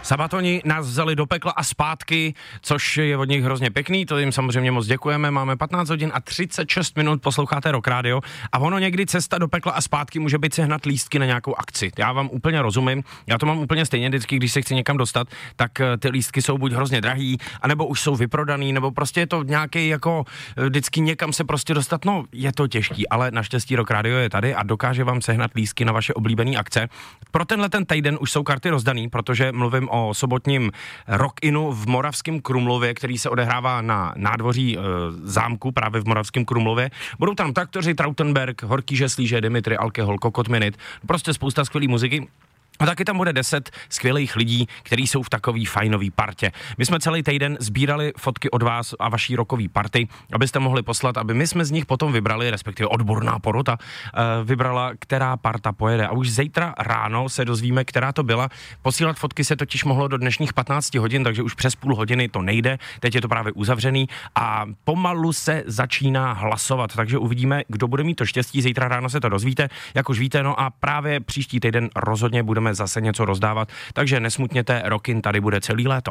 Sabatoni nás vzali do pekla a zpátky, což je od nich hrozně pěkný, to jim samozřejmě moc děkujeme. Máme 15 hodin a 36 minut, posloucháte Rock Radio a ono někdy cesta do pekla a zpátky může být sehnat lístky na nějakou akci. Já vám úplně rozumím, já to mám úplně stejně vždycky, když se chci někam dostat, tak ty lístky jsou buď hrozně drahý, anebo už jsou vyprodaný, nebo prostě je to nějaký jako vždycky někam se prostě dostat, no je to těžký, ale naštěstí Rock Radio je tady a dokáže vám sehnat lístky na vaše oblíbené akce. Pro tenhle ten týden už jsou karty rozdaný, protože mluvím o sobotním Rock-inu v Moravském Krumlově, který se odehrává na nádvoří zámku právě v Moravském Krumlově. Budou tam Traktoři, Trautenberg, Horký žeslíže, Dimitri, Alkohol, Kokot Minute, prostě spousta skvělý muziky. A taky tam bude 10 skvělých lidí, kteří jsou v takový fajnový partě. My jsme celý týden sbírali fotky od vás a vaší rockový party, abyste mohli poslat, aby my jsme z nich potom vybrali, respektive odborná porota vybrala, která parta pojede. A už zítra ráno se dozvíme, která to byla. Posílat fotky se totiž mohlo do dnešních 15 hodin, takže už přes půl hodiny to nejde. Teď je to právě uzavřený a pomalu se začíná hlasovat, takže uvidíme, kdo bude mít to štěstí. Zítra ráno se to dozvíte, jak už víte, no a právě příští týden rozhodně budeme zase něco rozdávat, takže nesmutněte, Rockin tady bude celý léto.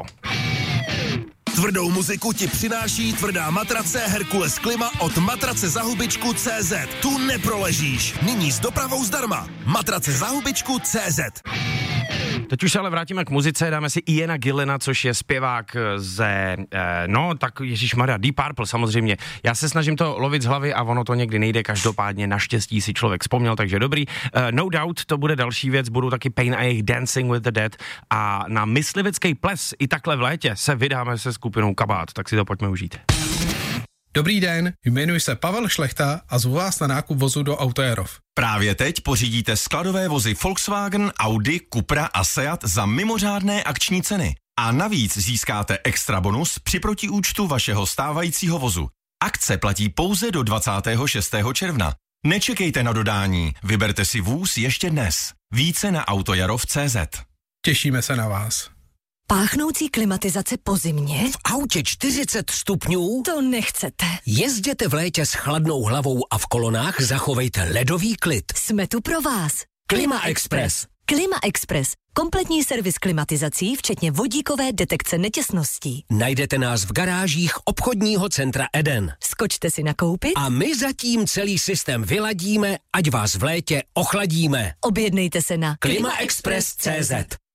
Tvrdou muziku ti přináší tvrdá matrace Herkules Klima od matracezahubičku.cz. Tu neproležíš. Nyní s dopravou zdarma. Matracezahubičku.cz. Teď už se ale vrátíme k muzice, dáme si Iana Gillena, což je zpěvák ze, tak ježišmarja, Deep Purple samozřejmě. Já se snažím to lovit z hlavy a ono to někdy nejde, každopádně naštěstí si člověk vzpomněl, takže dobrý. No Doubt, to bude další věc, budou taky Pain a jejich Dancing with the Dead a na myslivecký ples i takhle v létě se vydáme se skupinou Kabát, tak si to pojďme užít. Dobrý den, jmenuji se Pavel Šlechta a zvu vás na nákup vozu do Autojerov. Právě teď pořídíte skladové vozy Volkswagen, Audi, Cupra a Seat za mimořádné akční ceny. A navíc získáte extra bonus při protiúčtu vašeho stávajícího vozu. Akce platí pouze do 26. června. Nečekejte na dodání, vyberte si vůz ještě dnes. Více na autojarov.cz. Těšíme se na vás. Páchnoucí klimatizace po zimě? V autě 40 stupňů? To nechcete. Jezděte v létě s chladnou hlavou a v kolonách zachovejte ledový klid. Jsme tu pro vás. Klima Express. Klima Express. Kompletní servis klimatizací, včetně vodíkové detekce netěsností. Najdete nás v garážích obchodního centra Eden. Skočte si nakoupit a my zatím celý systém vyladíme, ať vás v létě ochladíme. Objednejte se na klimaexpress.cz.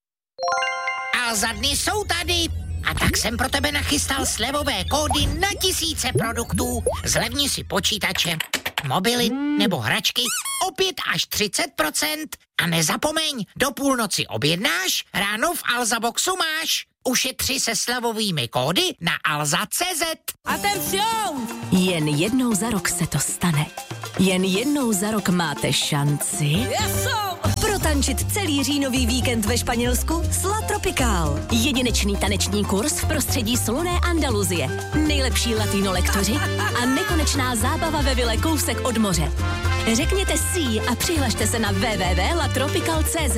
A za dny jsou tady. A tak jsem pro tebe nachystal slevové kódy na tisíce produktů. Zlevni si počítače, mobily nebo hračky o 5 až 30%. A nezapomeň, do půlnoci objednáš, ráno v Alza Boxu máš. Ušetři se slevovými kódy na alza.cz. Atención! Jen jednou za rok se to stane. Jen jednou za rok máte šanci protančit celý říjnový víkend ve Španělsku s La Tropical. Jedinečný taneční kurz v prostředí slunné Andaluzie. Nejlepší latino lektoři a nekonečná zábava ve vile kousek od moře. Řekněte si a přihlašte se na www.latropical.cz.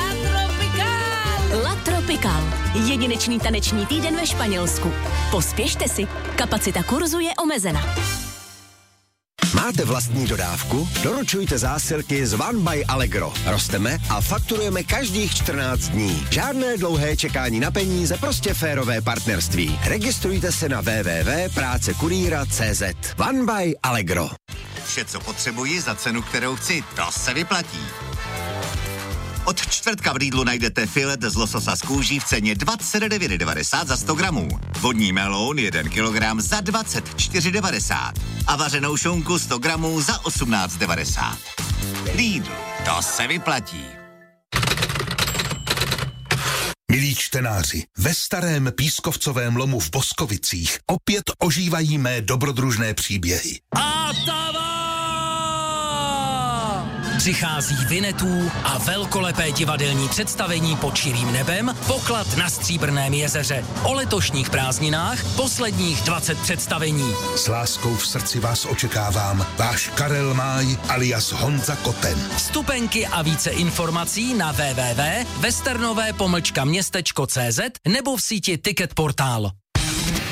La Tropical. Jedinečný taneční týden ve Španělsku. Pospěšte si, kapacita kurzu je omezena. Máte vlastní dodávku? Doručujte zásilky z One by Allegro. Rosteme a fakturujeme každých 14 dní. Žádné dlouhé čekání na peníze, prostě férové partnerství. Registrujte se na www.prácekurýra.cz. One by Allegro. Vše, co potřebuji za cenu, kterou chci, to se vyplatí. Od čtvrtka v Lidlu najdete filet z lososa z kůží v ceně 29,90 za 100 gramů. Vodní meloun 1 kilogram za 24,90 a vařenou šunku 100 gramů za 18,90. Lidl, to se vyplatí. Milí čtenáři, ve starém pískovcovém lomu v Boskovicích opět ožívají mé dobrodružné příběhy. Přichází Vinetů a velkolepé divadelní představení pod širým nebem, Poklad na Stříbrném jezeře. O letošních prázdninách posledních 20 představení. S láskou v srdci vás očekávám, váš Karel Máj alias Honza Koten. Vstupenky a více informací na www.westernové-městečko.cz nebo v síti Ticket Portál.